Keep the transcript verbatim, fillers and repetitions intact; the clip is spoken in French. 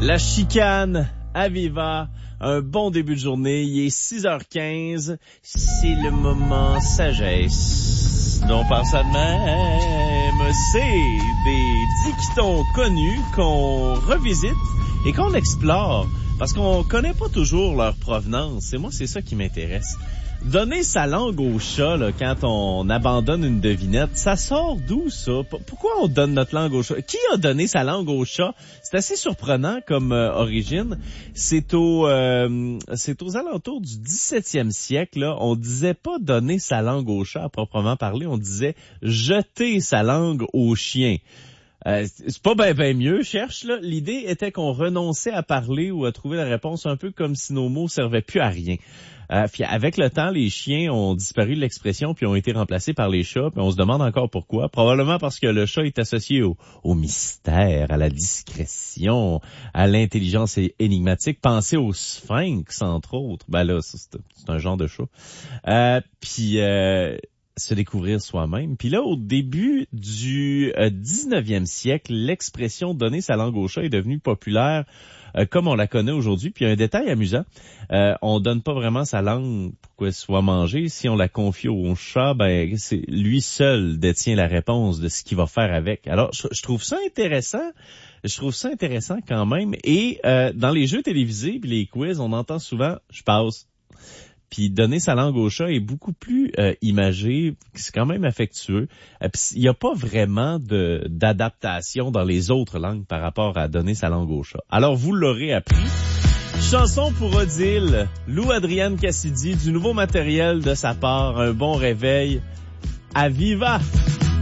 La chicane, Aviva, un bon début de journée, il est six heures quinze, c'est le moment sagesse. On parle ça de même, c'est des dictons connus qu'on revisite et qu'on explore, parce qu'on connaît pas toujours leur provenance, et moi c'est ça qui m'intéresse. Donner sa langue au chat là, quand on abandonne une devinette, ça sort d'où ça? Pourquoi on donne notre langue au chat? Qui a donné sa langue au chat? C'est assez surprenant comme euh, origine. C'est au euh, c'est aux alentours du dix-septième siècle. Là, on disait pas donner sa langue au chat à proprement parler, on disait jeter sa langue au chien. Euh, c'est pas ben ben mieux, cherche là. L'idée était qu'on renonçait à parler ou à trouver la réponse un peu comme si nos mots servaient plus à rien. Euh, puis avec le temps, les chiens ont disparu de l'expression puis ont été remplacés par les chats. Puis on se demande encore pourquoi. Probablement parce que le chat est associé au, au mystère, à la discrétion, à l'intelligence énigmatique. Pensez au sphinx, entre autres. Ben là, ça, c'est, c'est un genre de chat. Euh, puis... Euh, se découvrir soi-même. Puis là, au début du euh, dix-neuvième siècle, l'expression « donner sa langue au chat » est devenue populaire euh, comme on la connaît aujourd'hui. Puis un détail amusant, euh, on donne pas vraiment sa langue pour qu'elle soit mangée. Si on la confie au chat, ben c'est lui seul détient la réponse de ce qu'il va faire avec. Alors, je, je trouve ça intéressant. Je trouve ça intéressant quand même. Et euh, dans les jeux télévisés puis les quiz, on entend souvent « je passe ». Puis donner sa langue au chat est beaucoup plus euh, imagé, c'est quand même affectueux. Euh, il n'y a pas vraiment de d'adaptation dans les autres langues par rapport à donner sa langue au chat. Alors vous l'aurez appris. Chanson pour Odile, Lou Adrienne Cassidy, du nouveau matériel de sa part, un bon réveil. Aviva!